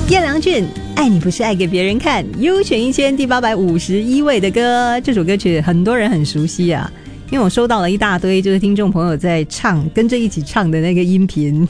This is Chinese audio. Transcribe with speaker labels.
Speaker 1: 叶良俊，爱你不是爱给别人看，优选1000第851位的歌。这首歌曲很多人很熟悉啊，因为我收到了一大堆就是听众朋友在唱，跟着一起唱的那个音频，